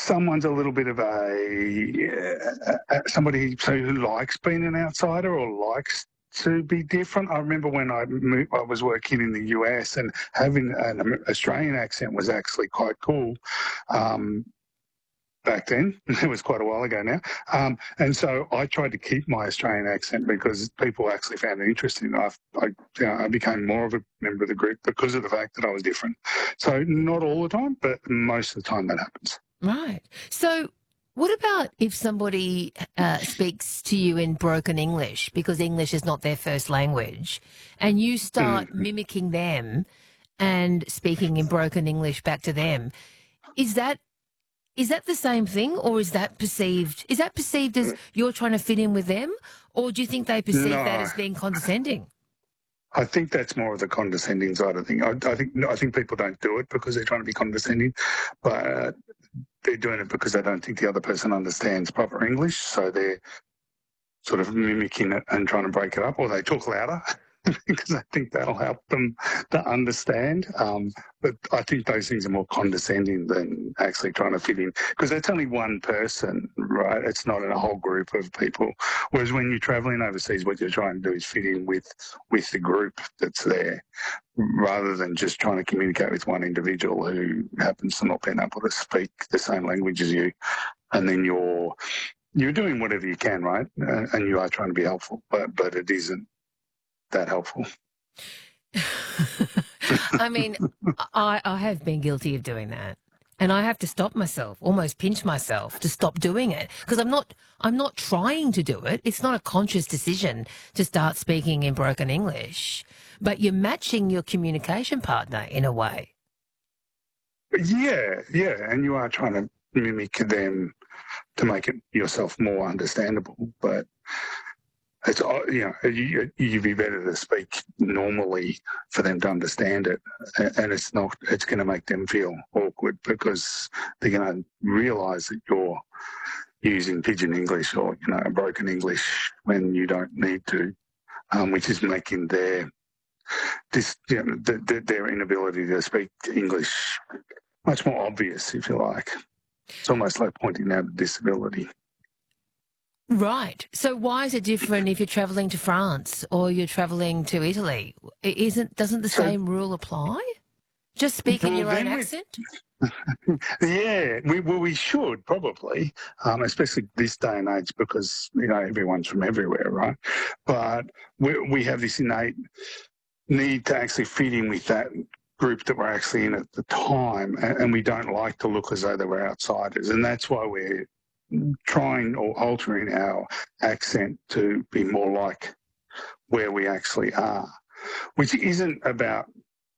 someone's a little bit of somebody who likes being an outsider or likes to be different. I remember when I was working in the US, and having an Australian accent was actually quite cool. Back then, it was quite a while ago now, and so I tried to keep my Australian accent because people actually found it interesting. I became more of a member of the group because of the fact that I was different. So not all the time, but most of the time that happens. Right. So what about if somebody speaks to you in broken English because English is not their first language, and you start mimicking them and speaking in broken English back to them? Is that the same thing, or is that perceived as you're trying to fit in with them, or do you think they perceive that as being condescending? I think that's more of the condescending side of things. I think people don't do it because they're trying to be condescending, but they're doing it because they don't think the other person understands proper English, so they're sort of mimicking it and trying to break it up, or they talk louder because I think that'll help them to understand. But I think those things are more condescending than actually trying to fit in, because it's only one person, right? It's not in a whole group of people. Whereas when you're travelling overseas, what you're trying to do is fit in with the group that's there, rather than just trying to communicate with one individual who happens to not be able to speak the same language as you. And then you're doing whatever you can, right? And you are trying to be helpful, but it isn't that helpful. I mean, I have been guilty of doing that, and I have to stop myself, almost pinch myself to stop doing it, because I'm not trying to do it. It's not a conscious decision to start speaking in broken English, but you're matching your communication partner in a way. Yeah, and you are trying to mimic them to make it yourself more understandable, but it's, you'd be better to speak normally for them to understand it, and it's going to make them feel awkward because they're going to realise that you're using pidgin English or broken English when you don't need to, which is making their inability to speak English much more obvious, if you like. It's almost like pointing out a disability. Right. So why is it different if you're travelling to France or you're travelling to Italy? Doesn't the same rule apply? Just speak in your own accent? Yeah, we should probably, especially this day and age, because everyone's from everywhere, right? But we have this innate need to actually fit in with that group that we're actually in at the time, and we don't like to look as though they were outsiders, and that's why we're trying or altering our accent to be more like where we actually are, which isn't about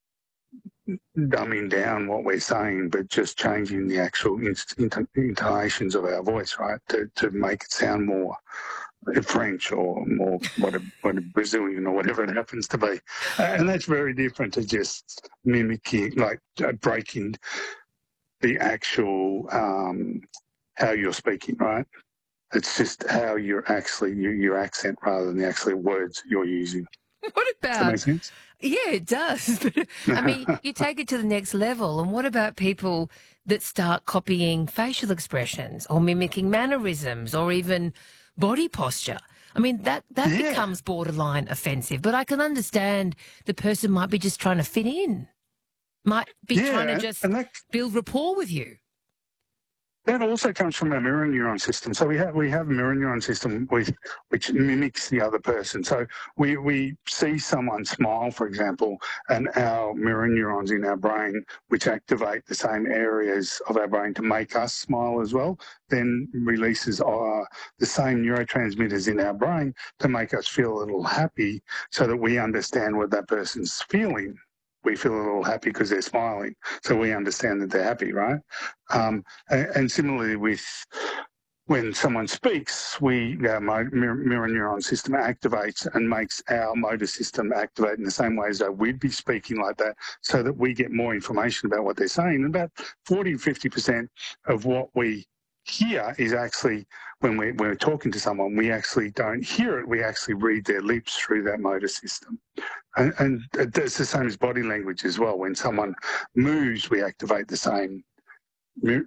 dumbing down what we're saying, but just changing the actual intonations of our voice, right, to make it sound more French or more what a Brazilian or whatever it happens to be. And that's very different to just mimicking, like breaking the actual how you're speaking, right? It's just how you're actually, your accent rather than the actual words you're using. What about... Does that make sense? Yeah, it does. But, I mean, you take it to the next level. And what about people that start copying facial expressions or mimicking mannerisms or even body posture? I mean, that becomes borderline offensive. But I can understand the person might be just trying to fit in, might be trying to just build rapport with you. That also comes from our mirror neuron system. So we have a mirror neuron system which mimics the other person. So we see someone smile, for example, and our mirror neurons in our brain, which activate the same areas of our brain to make us smile as well, then releases the same neurotransmitters in our brain to make us feel a little happy, so that we understand what that person's feeling. We feel a little happy because they're smiling, so we understand that they're happy, right? And similarly with when someone speaks, our mirror neuron system activates and makes our motor system activate in the same way as though we'd be speaking like that, so that we get more information about what they're saying. And about 40 to 50% of what we hear is actually, when we're talking to someone, we actually don't hear it. We actually read their lips through that motor system. And it's the same as body language as well. When someone moves, we activate the same mirror